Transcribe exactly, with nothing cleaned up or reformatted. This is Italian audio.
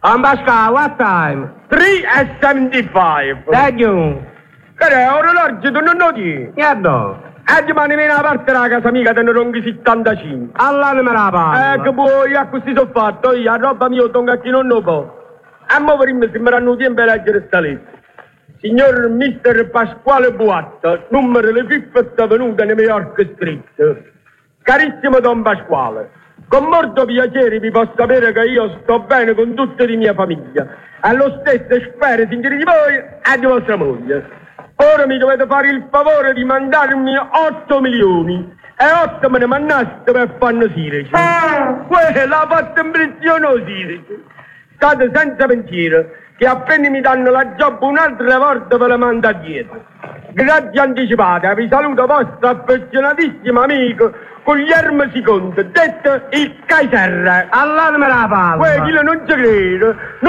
Ambasca, what time? three and seventy-five. Thank you. Che è, orologio, tu non lo dici? Niente. E domani viene a parte della casa mica, te ne ronghi settantacinque. Allora me la parla. Eh, che poi a così sono fatto, io, la roba mia tonga a chi non lo può. E mo prima sembranno tempo a leggere sta lettera. Signor mister Pasquale Buatta, numero le Fifth venuta New York Street. Carissimo Don Pasquale, con molto piacere vi posso sapere che io sto bene con tutta la mia famiglia. E lo stesso spero, signori di voi e di vostra moglie. Ora mi dovete fare il favore di mandarmi otto milioni e otto me ne mandaste per fanno Sirici. Quella l'ha fatta impressione Sirici. State senza pensiero che appena mi danno la job un'altra volta ve la mando dietro. Grazie anticipate, vi saluto vostro affezionatissimo amico Guglielmo secondo, detto il Kaiser. Allora me la parla. Quello non ci credo.